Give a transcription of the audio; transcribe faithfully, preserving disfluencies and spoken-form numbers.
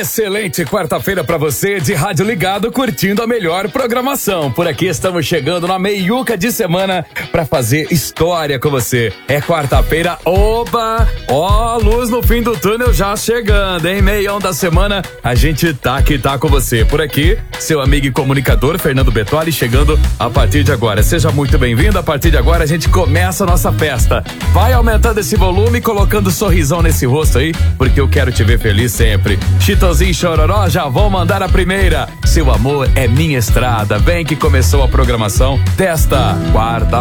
Excelente quarta-feira pra você de rádio ligado, curtindo a melhor programação. Por aqui estamos chegando na meiuca de semana pra fazer história com você. É quarta-feira, oba! Ó, luz no fim do túnel já chegando, hein? Meião da semana, a gente tá aqui, tá com você. Por aqui, seu amigo e comunicador Fernando Bertoli chegando a partir de agora. Seja muito bem-vindo. A partir de agora a gente começa a nossa festa. Vai aumentando esse volume, colocando um sorrisão nesse rosto aí, porque eu quero te ver feliz sempre. Chitãozinho e Chororó já vão mandar a primeira. Seu amor é minha estrada. Vem que começou a programação desta quarta-feira.